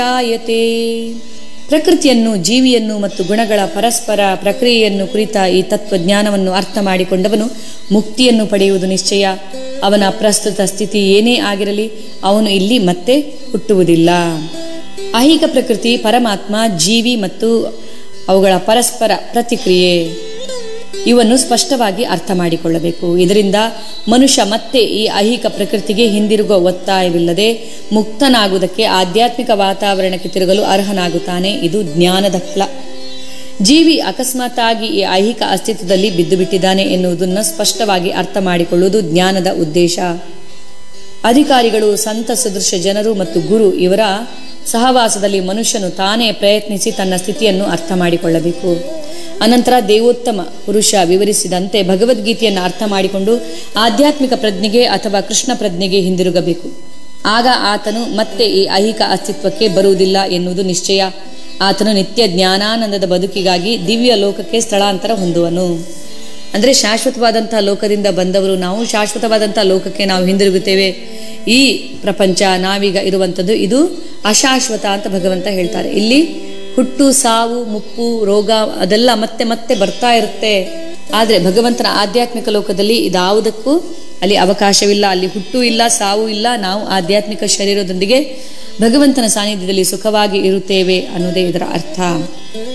ಜಾಯತೆ. ಪ್ರಕೃತಿಯನ್ನು, ಜೀವಿಯನ್ನು ಮತ್ತು ಗುಣಗಳ ಪರಸ್ಪರ ಪ್ರಕ್ರಿಯೆಯನ್ನು ಕುರಿತ ಈ ತತ್ವಜ್ಞಾನವನ್ನು ಅರ್ಥ ಮಾಡಿಕೊಂಡವನು ಮುಕ್ತಿಯನ್ನು ಪಡೆಯುವುದು ನಿಶ್ಚಯ. ಅವನ ಪ್ರಸ್ತುತ ಸ್ಥಿತಿ ಏನೇ ಆಗಿರಲಿ ಅವನು ಇಲ್ಲಿ ಮತ್ತೆ ಹುಟ್ಟುವುದಿಲ್ಲ. ಐಹಿಕ ಪ್ರಕೃತಿ, ಪರಮಾತ್ಮ, ಜೀವಿ ಮತ್ತು ಅವುಗಳ ಪರಸ್ಪರ ಪ್ರತಿಕ್ರಿಯೆ ಇವನ್ನು ಸ್ಪಷ್ಟವಾಗಿ ಅರ್ಥ ಮಾಡಿಕೊಳ್ಳಬೇಕು. ಇದರಿಂದ ಮನುಷ್ಯ ಮತ್ತೆ ಈ ಐಹಿಕ ಪ್ರಕೃತಿಗೆ ಹಿಂದಿರುಗುವ ಒತ್ತಾಯವಿಲ್ಲದೆ ಮುಕ್ತನಾಗುವುದಕ್ಕೆ, ಆಧ್ಯಾತ್ಮಿಕ ವಾತಾವರಣಕ್ಕೆ ತಿರುಗಲು ಅರ್ಹನಾಗುತ್ತಾನೆ. ಇದು ಜ್ಞಾನದ ಫಲ. ಜೀವಿ ಅಕಸ್ಮಾತ್ತಾಗಿ ಈ ಐಹಿಕ ಅಸ್ತಿತ್ವದಲ್ಲಿ ಬಿದ್ದು ಬಿಟ್ಟಿದ್ದಾನೆ ಎನ್ನುವುದನ್ನು ಸ್ಪಷ್ಟವಾಗಿ ಅರ್ಥ ಮಾಡಿಕೊಳ್ಳುವುದು ಜ್ಞಾನದ ಉದ್ದೇಶ. ಅಧಿಕಾರಿಗಳು, ಸಂತ ಸದೃಶ ಜನರು ಮತ್ತು ಗುರು ಇವರ ಸಹವಾಸದಲ್ಲಿ ಮನುಷ್ಯನು ತಾನೇ ಪ್ರಯತ್ನಿಸಿ ತನ್ನ ಸ್ಥಿತಿಯನ್ನು ಅರ್ಥ ಮಾಡಿಕೊಳ್ಳಬೇಕು. ಅನಂತರ ದೇವೋತ್ತಮ ಪುರುಷ ವಿವರಿಸಿದಂತೆ ಭಗವದ್ಗೀತೆಯನ್ನು ಅರ್ಥ ಮಾಡಿಕೊಂಡು ಆಧ್ಯಾತ್ಮಿಕ ಪ್ರಜ್ಞೆಗೆ ಅಥವಾ ಕೃಷ್ಣ ಪ್ರಜ್ಞೆಗೆ ಹಿಂದಿರುಗಬೇಕು. ಆಗ ಆತನು ಮತ್ತೆ ಈ ಐಹಿಕ ಅಸ್ತಿತ್ವಕ್ಕೆ ಬರುವುದಿಲ್ಲ ಎನ್ನುವುದು ನಿಶ್ಚಯ. ಆತನು ನಿತ್ಯ ಜ್ಞಾನಾನಂದದ ಬದುಕಿಗಾಗಿ ದಿವ್ಯ ಲೋಕಕ್ಕೆ ಸ್ಥಳಾಂತರ ಹೊಂದುವನು. ಅಂದರೆ ಶಾಶ್ವತವಾದಂತಹ ಲೋಕದಿಂದ ಬಂದವರು ನಾವು, ಶಾಶ್ವತವಾದಂತಹ ಲೋಕಕ್ಕೆ ನಾವು ಹಿಂದಿರುಗುತ್ತೇವೆ. ಈ ಪ್ರಪಂಚ ನಾವೀಗ ಇರುವಂಥದ್ದು ಇದು ಅಶಾಶ್ವತ ಅಂತ ಭಗವಂತ ಹೇಳ್ತಾರೆ. ಇಲ್ಲಿ ಹುಟ್ಟು, ಸಾವು, ಮುಪ್ಪು, ರೋಗ ಅದೆಲ್ಲ ಮತ್ತೆ ಮತ್ತೆ ಬರ್ತಾ ಇರುತ್ತೆ. ಆದರೆ ಭಗವಂತನ ಆಧ್ಯಾತ್ಮಿಕ ಲೋಕದಲ್ಲಿ ಇದಾವುದಕ್ಕೂ ಅಲ್ಲಿ ಅವಕಾಶವಿಲ್ಲ. ಅಲ್ಲಿ ಹುಟ್ಟು ಇಲ್ಲ, ಸಾವು ಇಲ್ಲ. ನಾವು ಆಧ್ಯಾತ್ಮಿಕ ಶರೀರದೊಂದಿಗೆ ಭಗವಂತನ ಸಾನ್ನಿಧ್ಯದಲ್ಲಿ ಸುಖವಾಗಿ ಇರುತ್ತೇವೆ ಅನ್ನೋದೇ ಇದರ ಅರ್ಥ.